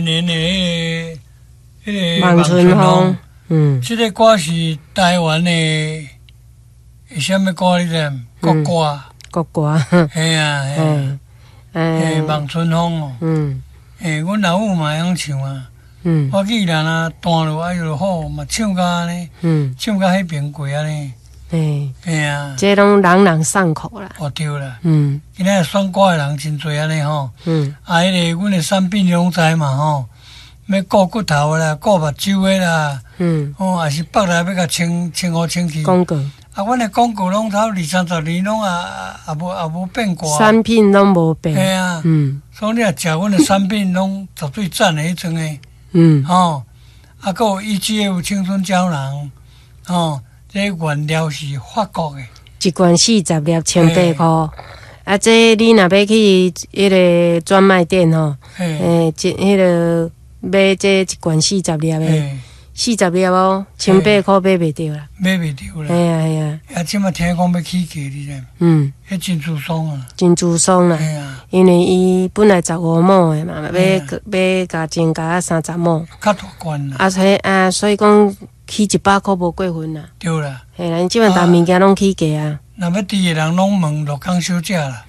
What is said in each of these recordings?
年的迄个望春风， 这个歌是台湾的什么歌你知？国歌。 国歌。 嘿啊，嘿，望春风哦。阮老母嘛会晓唱啊。我记得呐，弹落哎哟好，嘛唱甲安尼，唱甲迄边过安尼。嘿啊， 这拢朗朗上口啦。 哦对啦。今仔选歌的人真侪安尼吼。啊，迄个阮的产品拢知嘛吼。要顾骨头啦，顾目睭的啦，也是北来要甲清好清气。 广告啊，阮的广告拢头20-30年拢也无变过。 产品拢无变。 嘿啊，所以你若食阮的产品，拢绝对赞的迄种的。啊，还有EGF 青春胶囊，这原料是法国的， 一罐40粒18块。啊，这你若要去迄个专卖店吼，迄个。买这一罐40粒的，40粒哦，18块买袂着啦， 买袂着啦。 哎呀哎呀， 啊，即马听讲要起价，你知？迄真自爽啊， 真自爽啦。因为伊本来15亩的嘛，要甲增加30亩， 较大罐啦。 所以讲起100块无过分啦。 对啦， 嘿啦，即马大物件拢起价啊。 若要滴的人拢问罗江小姐啦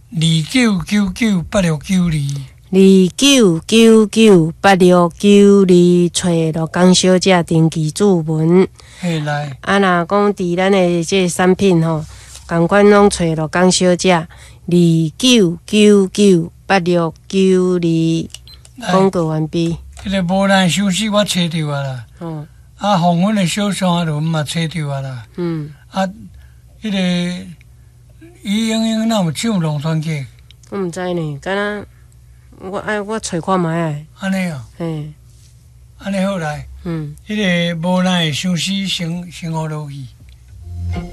，29998692。 29998692，找罗江小姐登记注文。 来。 啊，若讲伫咱的这产品吼，共款拢找罗江小姐29998692。广告完毕。 迄个无咱休息，我找着啊啦。啊，红粉的小双轮嘛找着啊啦。啊，迄个伊英哪有唱龙船客？ 我毋知呢，敢若。我找看卖啊。 安尼哦。安尼好来。迄个无咱的相思成好落去。